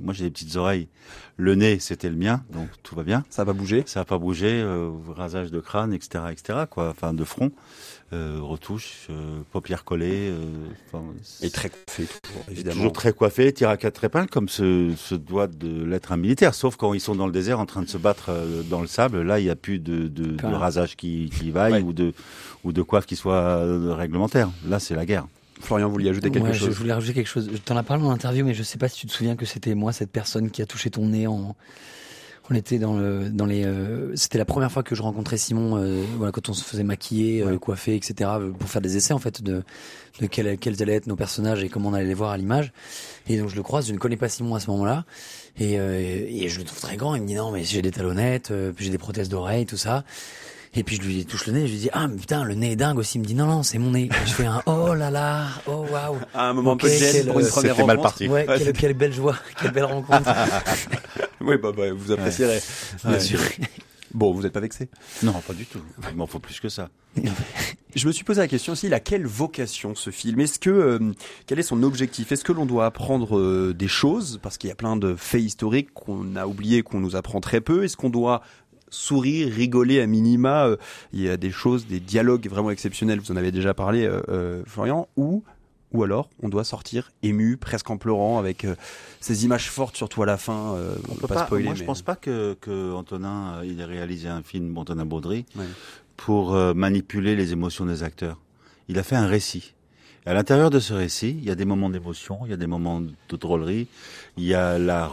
Moi, j'ai des petites oreilles. Le nez, c'était le mien, donc tout va bien. Ça va bouger. Ça n'a pas bougé. Rasage de crâne, etc., quoi. Enfin, de front, retouche, paupières collées. Et très coiffé, toujours, évidemment. Toujours très coiffé, tir à quatre épingles, comme se doit de l'être un militaire. Sauf quand ils sont dans le désert, en train de se battre dans le sable. Là, il n'y a plus de rasage qui vaille ou de coiffe qui soit réglementaire. Là, c'est la guerre. Florian, vous vouliez ajouter quelque chose? Je voulais rajouter quelque chose. T'en as parlé en interview, mais je sais pas si tu te souviens que c'était moi, cette personne qui a touché ton nez on était c'était la première fois que je rencontrais Simon, quand on se faisait maquiller, coiffer, etc., pour faire des essais, en fait, de quels allaient être nos personnages et comment on allait les voir à l'image. Et donc, je le croise, je ne connais pas Simon à ce moment-là. Et je le trouve très grand. Il me dit non, mais j'ai des talonnettes, puis j'ai des prothèses d'oreilles, tout ça. Et puis je lui touche le nez, je lui dis ah mais putain le nez est dingue aussi. Il me dit non c'est mon nez. Et je fais un oh là là, oh waouh. À un moment un peu de gêne pour une première rencontre. Mal parti. Ouais, quelle belle joie, quelle belle rencontre. Oui vous apprécierez. Bien sûr. Bon, vous n'êtes pas vexé? Non, pas du tout. Il m'en faut plus que ça. Je me suis posé la question aussi, il a quelle vocation ce film? Quel est son objectif? Est-ce que l'on doit apprendre des choses? Parce qu'il y a plein de faits historiques qu'on a oubliés, qu'on nous apprend très peu. Est-ce qu'on doit sourire, rigoler à minima? Il y a des choses, des dialogues vraiment exceptionnels, vous en avez déjà parlé, Florian, ou alors on doit sortir ému, presque en pleurant, avec ces images fortes, surtout à la fin. On peut pas spoiler. Moi, je pense pas que Antonin il ait réalisé un film, Antonin Baudry, ouais, pour manipuler les émotions des acteurs. Il a fait un récit. Et à l'intérieur de ce récit, il y a des moments d'émotion, il y a des moments de drôlerie, il y a la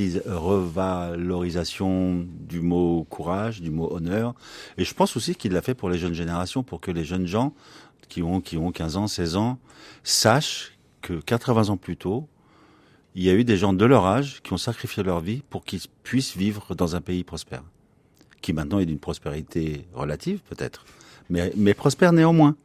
revalorisation du mot courage, du mot honneur. Et je pense aussi qu'il l'a fait pour les jeunes générations, pour que les jeunes gens qui ont 15 ans, 16 ans, sachent que 80 ans plus tôt, il y a eu des gens de leur âge qui ont sacrifié leur vie pour qu'ils puissent vivre dans un pays prospère, qui maintenant est d'une prospérité relative peut-être, mais prospère néanmoins.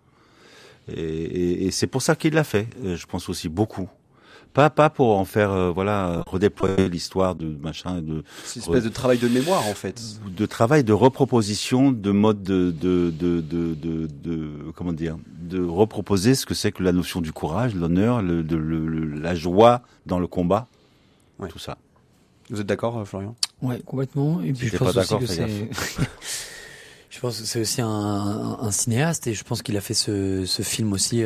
Et c'est pour ça qu'il l'a fait. Je pense aussi beaucoup. Pas pour en faire redéployer l'histoire de machin, c'est une espèce de travail de mémoire en fait, de travail de reproposition de mode de comment dire, de reproposer ce que c'est que la notion du courage, l'honneur, la joie dans le combat, tout ça. Vous êtes d'accord, Florian? Ouais, complètement. Et puis je pense aussi que c'est je pense que c'est aussi un cinéaste, et je pense qu'il a fait ce film aussi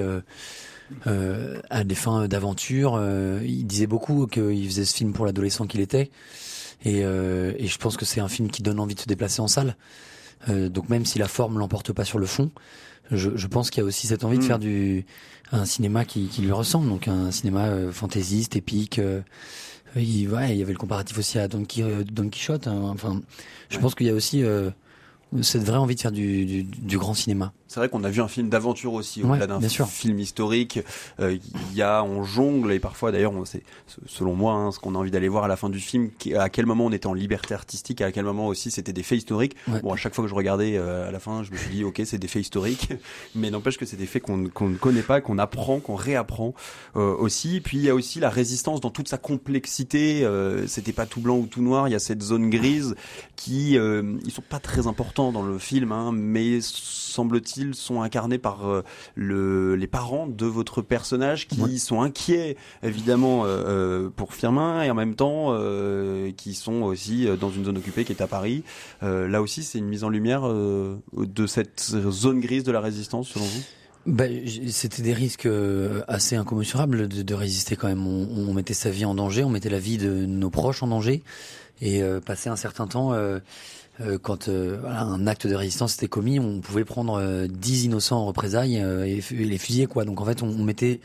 à des fins d'aventure. Il disait beaucoup qu'il faisait ce film pour l'adolescent qu'il était, et je pense que c'est un film qui donne envie de se déplacer en salle. Donc même si la forme l'emporte pas sur le fond, je pense qu'il y a aussi cette envie de faire un cinéma qui lui ressemble, donc un cinéma fantaisiste, épique. Il y avait le comparatif aussi à Don Quichotte. Enfin, je pense qu'il y a aussi cette vraie envie de faire du grand cinéma. C'est vrai qu'on a vu un film d'aventure aussi, au-delà d'un film historique. On jongle, et parfois d'ailleurs, c'est selon moi ce qu'on a envie d'aller voir à la fin du film, à quel moment on était en liberté artistique, à quel moment aussi c'était des faits historiques. Ouais. Bon, à chaque fois que je regardais à la fin, je me suis dit ok, c'est des faits historiques, mais n'empêche que c'est des faits qu'on ne connaît pas, qu'on apprend, qu'on réapprend aussi. Puis il y a aussi la résistance dans toute sa complexité. C'était pas tout blanc ou tout noir. Il y a cette zone grise qui ils sont pas très importants dans le film, mais semble-t-il sont incarnés par les parents de votre personnage qui sont inquiets évidemment pour Firmin, et en même temps qui sont aussi dans une zone occupée qui est à Paris. Là aussi c'est une mise en lumière de cette zone grise de la résistance selon vous? C'était des risques assez incommensurables de résister quand même. On mettait sa vie en danger, on mettait la vie de nos proches en danger, et passer un certain temps quand un acte de résistance était commis, on pouvait prendre 10 innocents en représailles et les fusiller quoi. Donc en fait, on mettait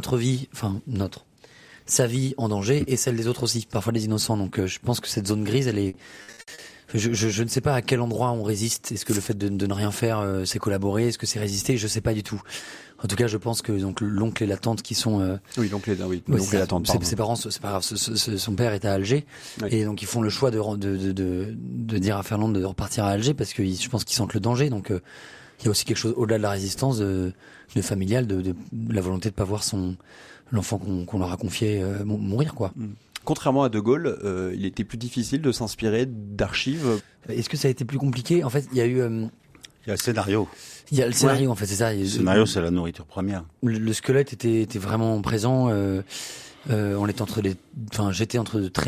sa vie en danger, et celle des autres aussi, parfois des innocents. Donc je pense que cette zone grise, elle est je ne sais pas à quel endroit on résiste. Est-ce que le fait de ne rien faire c'est collaborer? Est-ce que c'est résister? Je sais pas du tout. En tout cas, je pense que donc l'oncle et la tante qui sont l'oncle et la tante. Ses parents, c'est pas grave. Son père est à Alger, et donc ils font le choix de dire à Fernande de repartir à Alger parce que je pense qu'ils sentent le danger. Donc il y a aussi quelque chose au-delà de la résistance de familiale, de la volonté de pas voir l'enfant qu'on leur a confié mourir quoi. Contrairement à De Gaulle, il était plus difficile de s'inspirer d'archives. Est-ce que ça a été plus compliqué? En fait, il y a eu il y a le scénario. Il y a le scénario, en fait, c'est ça. Le scénario, c'est la nourriture première. Le squelette était vraiment présent. On était j'étais entre de très